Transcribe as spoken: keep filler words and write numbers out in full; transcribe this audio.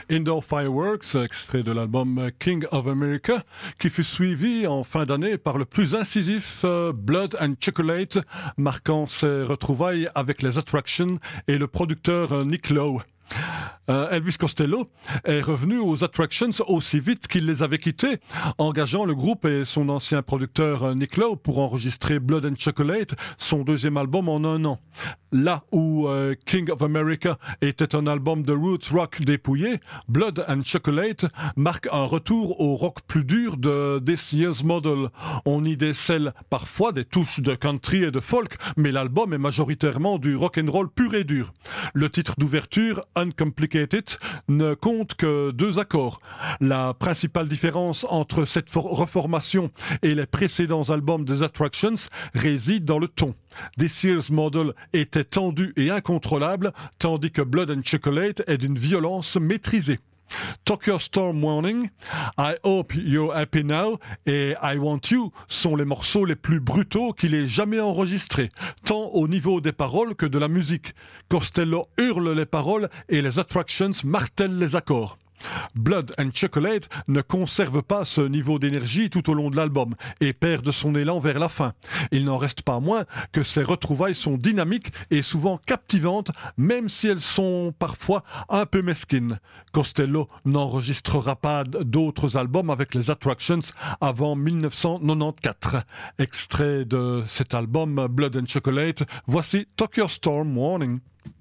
Indoor Fireworks, extrait de l'album King of America, qui fut suivi en fin d'année par le plus incisif euh, Blood and Chocolate, marquant ses retrouvailles avec les Attractions et le producteur euh, Nick Lowe. Euh, Elvis Costello est revenu aux Attractions aussi vite qu'il les avait quittés, engageant le groupe et son ancien producteur euh, Nick Lowe pour enregistrer Blood and Chocolate, son deuxième album en un an. Là où euh, King of America était un album de roots rock dépouillé, Blood and Chocolate marque un retour au rock plus dur de This Year's Model. On y décèle parfois des touches de country et de folk, mais l'album est majoritairement du rock'n'roll pur et dur. Le titre d'ouverture, Uncomplicated, ne compte que deux accords. La principale différence entre cette for- reformation et les précédents albums des Attractions réside dans le ton. This Year's Model était tendu et incontrôlable, tandis que Blood and Chocolate est d'une violence maîtrisée. Tokyo Storm Warning, I Hope You're Happy Now et I Want You sont les morceaux les plus brutaux qu'il ait jamais enregistrés, tant au niveau des paroles que de la musique. Costello hurle les paroles et les Attractions martèlent les accords. Blood and Chocolate ne conserve pas ce niveau d'énergie tout au long de l'album et perd de son élan vers la fin. Il n'en reste pas moins que ses retrouvailles sont dynamiques et souvent captivantes, même si elles sont parfois un peu mesquines. Costello n'enregistrera pas d'autres albums avec les Attractions avant dix-neuf cent quatre-vingt-quatorze. Extrait de cet album Blood and Chocolate, voici Tokyo Storm Warning.